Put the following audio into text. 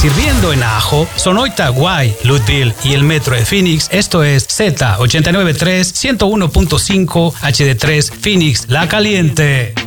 sirviendo en Ajo, Sonoita, Guay, Lutville y el Metro de Phoenix. Esto es Z893 101.5 HD3 Phoenix La Caliente.